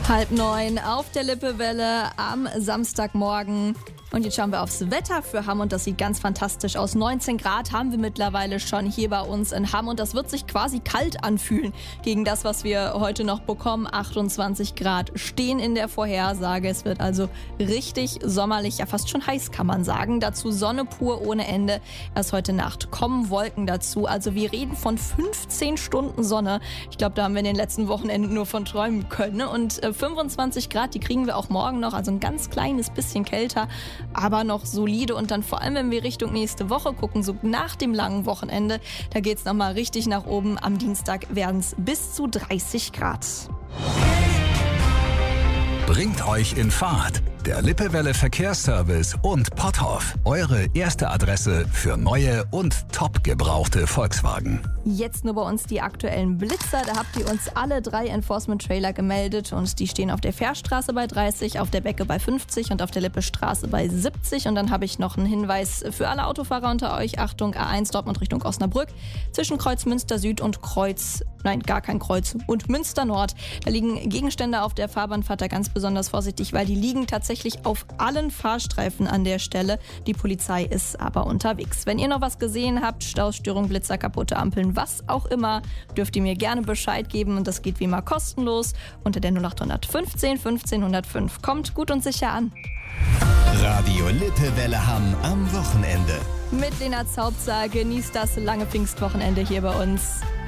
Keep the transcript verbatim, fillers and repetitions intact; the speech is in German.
Halb neun auf der Lippewelle am Samstagmorgen. Und jetzt schauen wir aufs Wetter für Hamm und das sieht ganz fantastisch aus. neunzehn Grad haben wir mittlerweile schon hier bei uns in Hamm und das wird sich quasi kalt anfühlen gegen das, was wir heute noch bekommen. achtundzwanzig Grad stehen in der Vorhersage. Es wird also richtig sommerlich, ja fast schon heiß kann man sagen. Dazu Sonne pur ohne Ende. Erst heute Nacht kommen Wolken dazu. Also wir reden von fünfzehn Stunden Sonne. Ich glaube, da haben wir in den letzten Wochenenden nur von träumen können. Und fünfundzwanzig Grad, die kriegen wir auch morgen noch. Also ein ganz kleines bisschen kälter, aber noch solide. Und dann vor allem, wenn wir Richtung nächste Woche gucken, so nach dem langen Wochenende, da geht's nochmal richtig nach oben. Am Dienstag werden es bis zu dreißig Grad. Bringt euch in Fahrt. Der Lippewelle Verkehrsservice und Potthoff. Eure erste Adresse für neue und top gebrauchte Volkswagen. Jetzt nur bei uns die aktuellen Blitzer. Da habt ihr uns alle drei Enforcement-Trailer gemeldet und die stehen auf der Fährstraße bei dreißig, auf der Becke bei fünfzig und auf der Lippestraße bei siebzig. Und dann habe ich noch einen Hinweis für alle Autofahrer unter euch. Achtung, A eins Dortmund Richtung Osnabrück. Zwischen Kreuz Münster Süd und Kreuz, nein, gar kein Kreuz, und Münster Nord. Da liegen Gegenstände auf der Fahrbahn. Fahrt da ganz besonders vorsichtig, weil die liegen tatsächlich auf allen Fahrstreifen an der Stelle. Die Polizei ist aber unterwegs. Wenn ihr noch was gesehen habt, Staustörung, Blitzer, kaputte Ampeln, was auch immer, dürft ihr mir gerne Bescheid geben und das geht wie immer kostenlos unter der null acht fünfzehn fünfzehn null null fünf. Kommt gut und sicher an. Radio Lippewelle Hamm am Wochenende. Mit Lena Zaubzer genießt das lange Pfingstwochenende hier bei uns.